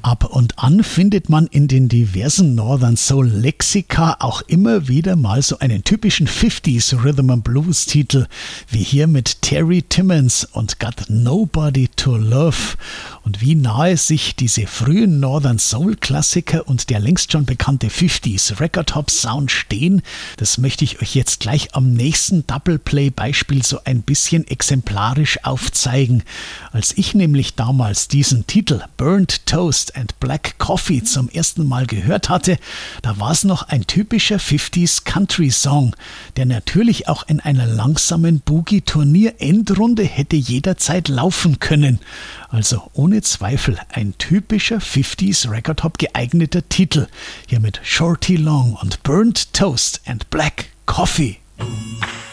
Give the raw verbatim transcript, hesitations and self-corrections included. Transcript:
Ab und an findet man in den diversen Northern Soul Lexika auch immer wieder mal so einen typischen fünfziger Rhythm and Blues Titel, wie hier mit Terry Timmons und Got Nobody to Love. Und wie nahe sich diese frühen Northern Soul Klassiker und der längst schon bekannte fünfziger Record Hop Sound stehen, das möchte ich euch jetzt gleich am nächsten Double Play Beispiel so ein bisschen exemplarisch aufzeigen. Als ich nämlich damals diesen Titel Burnt Toast and Black Coffee zum ersten Mal gehört hatte, da war es noch ein typischer fünfziger Country Song, der natürlich auch in einer langsamen Boogie-Turnier-Endrunde hätte jederzeit laufen können. Also ohne Zweifel ein typischer fünfziger Record Hop geeigneter Titel, hier mit Shorty Long und Burnt Toast and Black Coffee.